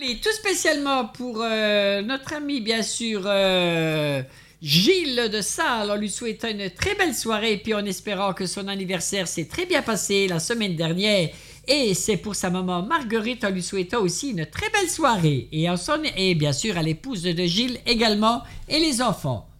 Allez, tout spécialement pour notre ami, bien sûr, Gilles de Salles, en lui souhaitant une très belle soirée, et puis en espérant que son anniversaire s'est très bien passé la semaine dernière. Et c'est pour sa maman Marguerite, en lui souhaitant aussi une très belle soirée. Et bien sûr à l'épouse de Gilles également, et les enfants.